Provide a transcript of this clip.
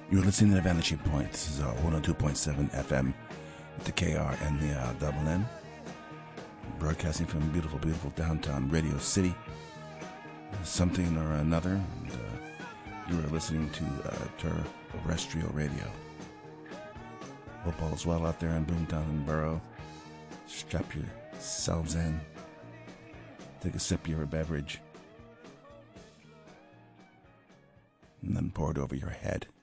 You're listening to The Vanishing Point. This is 102.7 FM with the KR and the double N. Broadcasting from beautiful, beautiful downtown Radio City. Something or another. And, you are listening to terrestrial radio. Hope all is well out there in Boomtown and Borough. Strap yourselves in. Take a sip of your beverage. And then pour it over your head.